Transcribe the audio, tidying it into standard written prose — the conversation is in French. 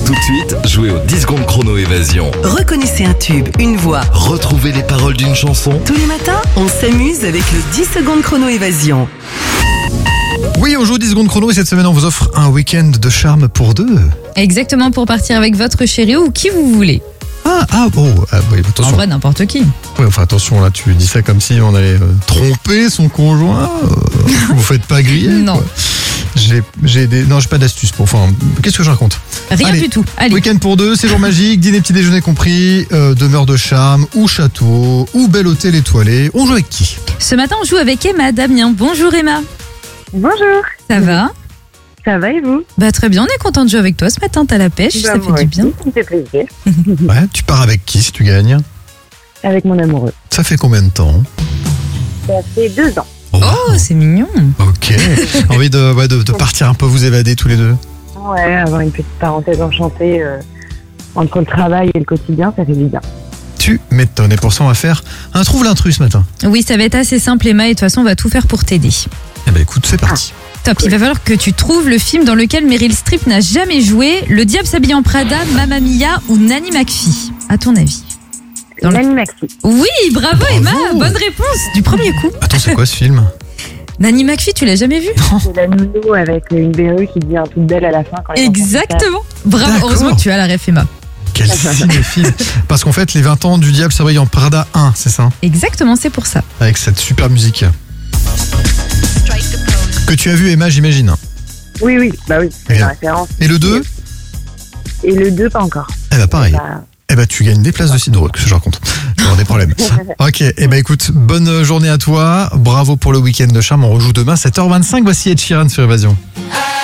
Tout de suite, jouez au 10 secondes chrono évasion. Reconnaissez un tube, une voix. Retrouvez les paroles d'une chanson. Tous les matins, on s'amuse avec le 10 secondes chrono évasion. Oui, on joue 10 secondes chrono et cette semaine on vous offre un week-end de charme pour deux. Exactement, pour partir avec votre chéri ou qui vous voulez. Oui, attention. En vrai, n'importe qui. Ouais, enfin attention, là tu dis ça comme si on allait tromper son conjoint. Vous faites pas griller. Non. Quoi. J'ai pas d'astuce pour. Enfin, qu'est-ce que je raconte? Rien Allez, du tout. Allez. Week-end pour deux, séjour magique, dîner, petit déjeuner compris, demeure de charme, ou château, ou bel hôtel étoilé. On joue avec qui? Ce matin, on joue avec Emma Damien. Bonjour Emma. Bonjour, Ça va? ça va et vous? Bah très bien, on est content de jouer avec toi ce matin. T'as la pêche, ça Moi fait du bien. aussi, ça me fait plaisir. Ouais, tu pars avec qui si tu gagnes? Avec mon amoureux. Ça fait combien de temps? Ça fait 2 ans. Oh, c'est mignon. Ok. Envie de partir un peu vous évader tous les deux? Ouais, avoir une petite parenthèse enchantée entre le travail et le quotidien, ça fait du bien. Tu m'étonnes. Et pour ça, on va faire un trouve l'intrus ce matin. Oui, ça va être assez simple Emma et de toute façon, on va tout faire pour t'aider. Eh ben écoute, c'est parti. Top, il va falloir que tu trouves le film dans lequel Meryl Streep n'a jamais joué, Le diable s'habille en Prada, Mamma Mia ou Nanny McPhee. À ton avis? Dans le- Nanny Maxi. Oui, bravo Emma, bonne réponse du premier coup. Attends, c'est quoi ce film? Nanny McPhee, tu l'as jamais vu? C'est la nounou avec une berrue qui devient toute belle à la fin. Quand les enfants Exactement. Bravo, D'accord. heureusement que tu as la ref Emma. Quel cinéphile. Parce qu'en fait, les 20 ans du diable s'habille en Prada 1, c'est ça? Exactement, c'est pour ça. Avec cette super musique. Que tu as vu, Emma, j'imagine. Oui, bah oui, c'est Bien. la référence. Et le 2? Et le 2, pas encore. Eh ben pareil. Bah, Eh ben tu gagnes des places de cidre, que je raconte. J'aurai des problèmes. Ok, eh ben écoute, bonne journée à toi. Bravo pour le week-end de charme. On rejoue demain 7h25. Voici Ed Sheeran sur Évasion. I